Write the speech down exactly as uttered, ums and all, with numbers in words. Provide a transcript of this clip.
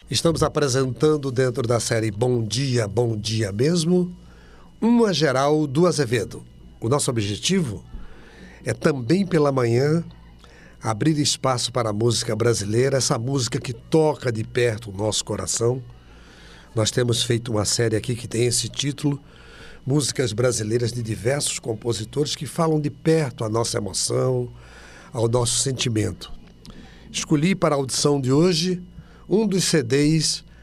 Estamos apresentando dentro da série Bom Dia, Bom Dia Mesmo, uma geral do Azevedo. O nosso objetivo é também pela manhã abrir espaço para a música brasileira, essa música que toca de perto o nosso coração. Nós temos feito uma série aqui que tem esse título, Músicas Brasileiras de diversos compositores que falam de perto a nossa emoção, ao nosso sentimento. Escolhi para a audição de hoje um dos C Ds